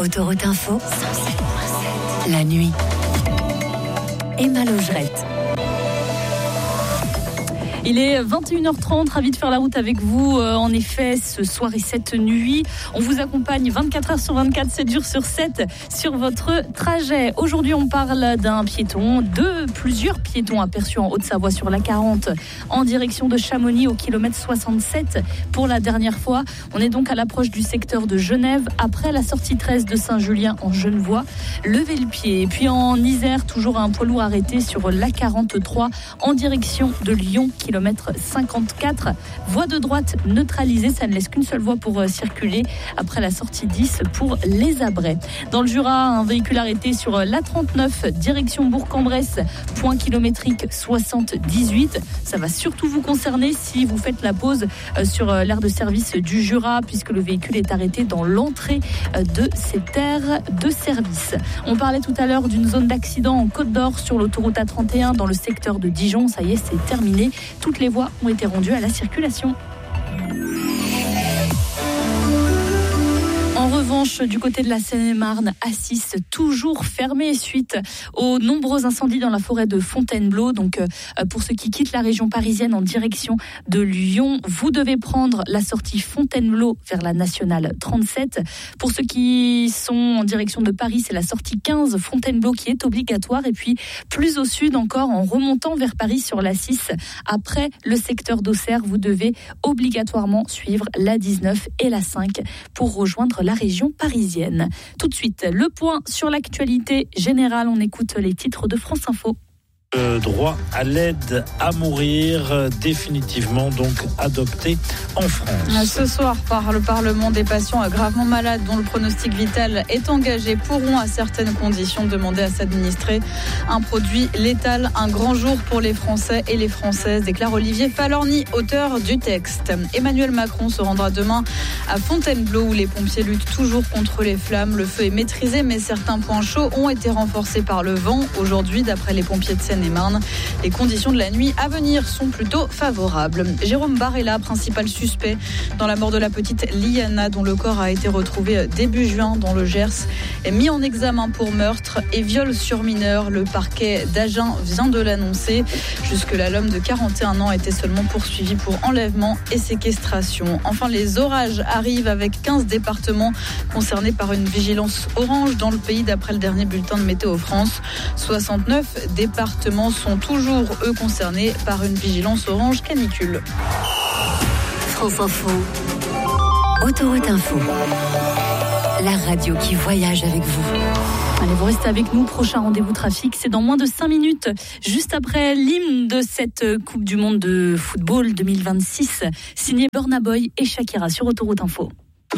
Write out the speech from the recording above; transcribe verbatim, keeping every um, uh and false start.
Autoroute Info, la nuit. Emma Logerette. Il est vingt et une heures trente, ravi de faire la route avec vous. Euh, en effet, ce soir et cette nuit, on vous accompagne vingt-quatre heures sur vingt-quatre, sept jours sur sept sur votre trajet. Aujourd'hui, on parle d'un piéton, de plusieurs piétons aperçus en Haute-Savoie sur la quarante en direction de Chamonix au kilomètre soixante-sept. Pour la dernière fois, on est donc à l'approche du secteur de Genève après la sortie treize de Saint-Julien en Genevois. Levez le pied. Et puis en Isère, toujours un poids lourd arrêté sur l'A quarante-trois en direction de Lyon, kilomètre cinquante-quatre. Voie de droite neutralisée, ça ne laisse qu'une seule voie pour circuler après la sortie dix pour les Abrais. Dans le Jura, un véhicule arrêté sur l'A trente-neuf, direction Bourg-en-Bresse, point kilométrique soixante-dix-huit. Ça va surtout vous concerner si vous faites la pause sur l'aire de service du Jura, puisque le véhicule est arrêté dans l'entrée de cette aire de service. On parlait tout à l'heure d'une zone d'accident en Côte d'Or sur l'autoroute A trente et un dans le secteur de Dijon. Ça y est, c'est terminé. Toutes les voies ont été rendues à la circulation. En revanche, du côté de la Seine-et-Marne, Assis toujours fermé suite aux nombreux incendies dans la forêt de Fontainebleau. Donc, euh, pour ceux qui quittent la région parisienne en direction de Lyon, vous devez prendre la sortie Fontainebleau vers la nationale trente-sept. Pour ceux qui sont en direction de Paris, c'est la sortie quinze Fontainebleau qui est obligatoire. Et puis, plus au sud encore, en remontant vers Paris sur la six, après le secteur d'Auxerre, vous devez obligatoirement suivre la dix-neuf et la cinq pour rejoindre la région parisienne. Tout de suite, le point sur l'actualité générale. On écoute les titres de France Info. Le droit à l'aide à mourir définitivement donc adopté en France. Ce soir, par le Parlement, des patients gravement malades dont le pronostic vital est engagé pourront à certaines conditions demander à s'administrer un produit létal. Un grand jour pour les Français et les Françaises, déclare Olivier Falorni, auteur du texte. Emmanuel Macron se rendra demain à Fontainebleau où les pompiers luttent toujours contre les flammes. Le feu est maîtrisé mais certains points chauds ont été renforcés par le vent. Aujourd'hui, d'après les pompiers de Seine, Marne. Les conditions de la nuit à venir sont plutôt favorables. Jérôme Barella, principal suspect dans la mort de la petite Liana, dont le corps a été retrouvé début juin dans le Gers, est mis en examen pour meurtre et viol sur mineur. Le parquet d'Agen vient de l'annoncer. Jusque-là, l'homme de quarante et un ans était seulement poursuivi pour enlèvement et séquestration. Enfin, les orages arrivent avec quinze départements concernés par une vigilance orange dans le pays, d'après le dernier bulletin de Météo France. soixante-neuf départements sont toujours, eux, concernés par une vigilance orange canicule. France Info. Autoroute Info. La radio qui voyage avec vous. Allez, vous restez avec nous. Prochain rendez-vous trafic, c'est dans moins de cinq minutes, juste après l'hymne de cette Coupe du Monde de football deux mille vingt-six, signé Burna Boy et Shakira sur Autoroute Info.